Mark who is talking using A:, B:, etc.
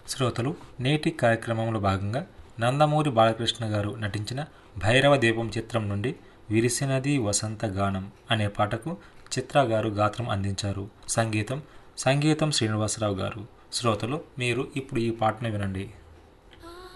A: శ్రోతలు నేటి కార్యక్రమంలో భాగంగా నందమూరి బాలకృష్ణ గారు నటించిన భైరవ దీపం చిత్రం నుండి విరిసినది వసంత గానం అనే పాటకు చిత్ర గారు గాత్రం అందించారు. సంగీతం శ్రీనివాసరావు గారు. శ్రోతలు మీరు ఇప్పుడు ఈ పాటను వినండి.